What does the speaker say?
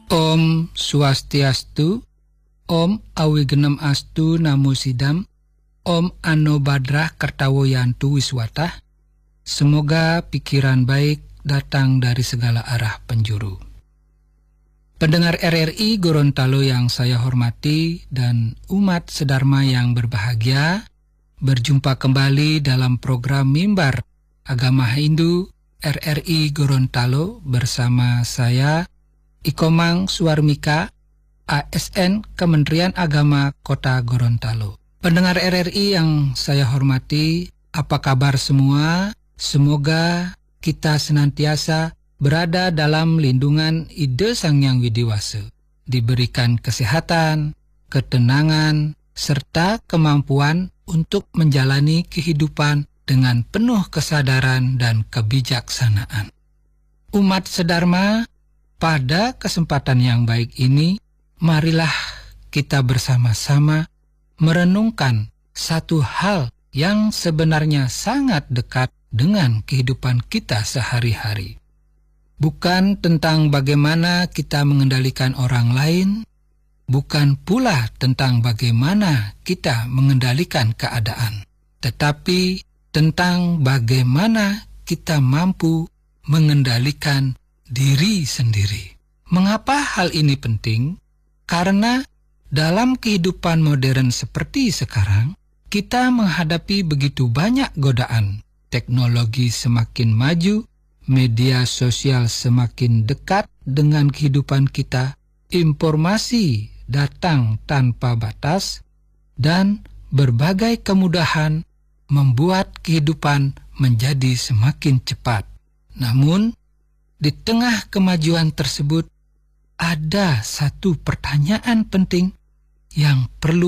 Om Swastiastu, Om Awigenem Astu Namo Sidam, Om Ano Badrah Kertawoyantu Wiswatah. Semoga pikiran baik datang dari segala arah penjuru. Pendengar RRI Gorontalo yang saya hormati dan umat sedharma yang berbahagia, berjumpa kembali dalam program Mimbar Agama Hindu RRI Gorontalo bersama saya, Ikomang Suarmika, ASN Kementerian Agama Kota Gorontalo. Pendengar RRI yang saya hormati, apa kabar semua? Semoga kita senantiasa berada dalam lindungan Ide Sang Hyang Widiwasa, diberikan kesehatan, ketenangan, serta kemampuan untuk menjalani kehidupan dengan penuh kesadaran dan kebijaksanaan. Umat sedharma, pada kesempatan yang baik ini, marilah kita bersama-sama merenungkan satu hal yang sebenarnya sangat dekat dengan kehidupan kita sehari-hari. Bukan tentang bagaimana kita mengendalikan orang lain, bukan pula tentang bagaimana kita mengendalikan keadaan, tetapi tentang bagaimana kita mampu mengendalikan diri sendiri. Mengapa hal ini penting? Karena dalam kehidupan modern seperti sekarang, kita menghadapi begitu banyak godaan. Teknologi semakin maju, media sosial semakin dekat dengan kehidupan kita, informasi datang tanpa batas, dan berbagai kemudahan membuat kehidupan menjadi semakin cepat. Namun, di tengah kemajuan tersebut, ada satu pertanyaan penting yang perlu